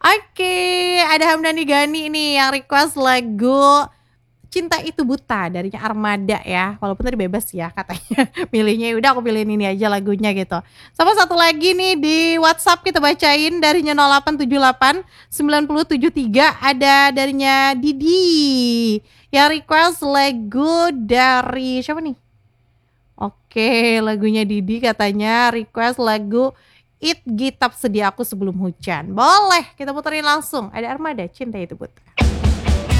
Oke, ada Hamdani Gani nih yang request lagu Cinta Itu Buta dari Armada ya. Walaupun tadi bebas ya katanya milihnya, ya udah aku pilihin ini aja lagunya gitu. Sama satu lagi nih di WhatsApp kita bacain darinya 0878 9073 ada darinya Didi yang request lagu dari siapa nih? Oke, lagunya Didi katanya request lagu It Gitap Sedih Aku Sebelum Hujan. Boleh, kita puterin langsung. Ada Armada, Cinta Itu Buta.